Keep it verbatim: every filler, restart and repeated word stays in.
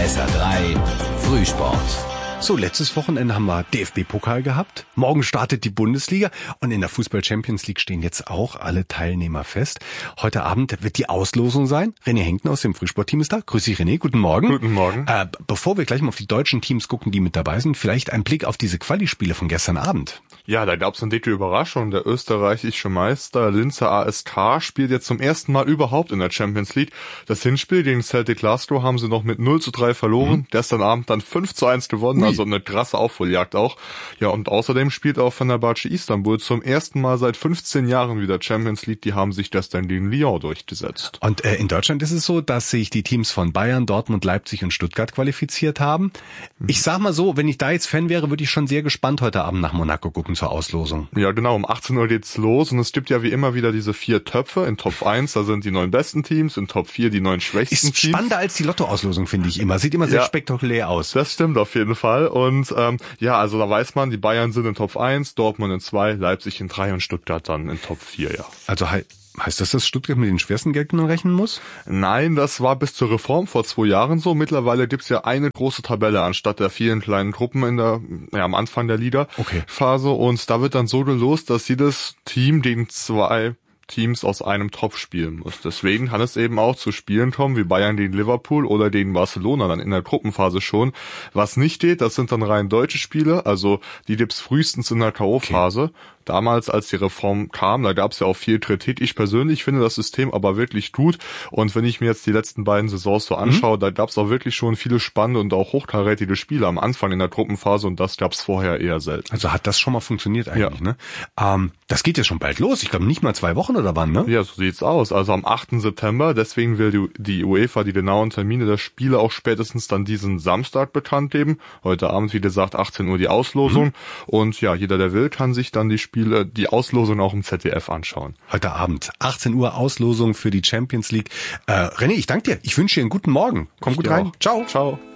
S R drei Frühsport. So, letztes Wochenende haben wir D F B-Pokal gehabt. Morgen startet die Bundesliga und in der Fußball-Champions League stehen jetzt auch alle Teilnehmer fest. Heute Abend wird die Auslosung sein. René Henkner aus dem Frühsport-Team ist da. Grüß dich, René. Guten Morgen. Guten Morgen. Äh, bevor wir gleich mal auf die deutschen Teams gucken, die mit dabei sind, vielleicht ein Blick auf diese Quali-Spiele von gestern Abend. Ja, da gab's eine dicke Überraschung. Der österreichische Meister Linzer A S K spielt jetzt zum ersten Mal überhaupt in der Champions League. Das Hinspiel gegen Celtic Glasgow haben sie noch mit null zu drei verloren. Mhm. Gestern Abend dann fünf zu eins gewonnen. Ui. Also eine krasse Aufholjagd auch. Ja, und außerdem spielt auch Fenerbahce Istanbul zum ersten Mal seit fünfzehn Jahren wieder Champions League. Die haben sich das dann gegen Lyon durchgesetzt. Und äh, in Deutschland ist es so, dass sich die Teams von Bayern, Dortmund, Leipzig und Stuttgart qualifiziert haben. Mhm. Ich sag mal so, wenn ich da jetzt Fan wäre, würde ich schon sehr gespannt heute Abend nach Monaco gucken zur Auslosung. Ja, genau. Um achtzehn Uhr geht's los und es gibt ja wie immer wieder diese vier Töpfe. In Top eins, da sind die neun besten Teams, in Top vier die neun schwächsten ist Teams. Spannender als die Lotto-Auslosung, finde ich immer. Sieht immer sehr ja, spektakulär aus. Das stimmt auf jeden Fall. Und ähm, ja, also da weiß man, die Bayern sind in Top eins, Dortmund in zwei, Leipzig in drei und Stuttgart dann in Top vier, ja. Also he- heißt das, dass Stuttgart mit den schwersten Gegnern rechnen muss? Nein, das war bis zur Reform vor zwei Jahren so. Mittlerweile gibt's ja eine große Tabelle anstatt der vielen kleinen Gruppen in der, ja, am Anfang der Liga-Phase. Okay. Und da wird dann so gelost, dass jedes Team gegen zwei Teams aus einem Topf spielen muss. Deswegen kann es eben auch zu Spielen kommen, wie Bayern gegen Liverpool oder gegen Barcelona dann in der Gruppenphase schon. Was nicht geht, das sind dann rein deutsche Spiele, also die gibt's frühestens in der K O-Phase. Okay. Damals, als die Reform kam, da gab's ja auch viel Kritik. Ich persönlich finde das System aber wirklich gut. Und wenn ich mir jetzt die letzten beiden Saisons so anschaue, mhm. da gab's auch wirklich schon viele spannende und auch hochkarätige Spiele am Anfang in der Gruppenphase und das gab's vorher eher selten. Also hat das schon mal funktioniert eigentlich, ja. ne? Ähm, das geht ja schon bald los. Ich glaube nicht mal zwei Wochen oder wann, ne? Ja, so sieht's aus. Also am achten September. Deswegen will die, die UEFA die genauen Termine der Spiele auch spätestens dann diesen Samstag bekannt geben. Heute Abend, wie gesagt, achtzehn Uhr die Auslosung. Mhm. Und ja, jeder, der will, kann sich dann die Spiele die Auslosung auch im Z D F anschauen. Heute Abend, achtzehn Uhr Auslosung für die Champions League. Äh, René, ich danke dir. Ich wünsche dir einen guten Morgen. Komm ich gut rein. Auch. Ciao. Ciao.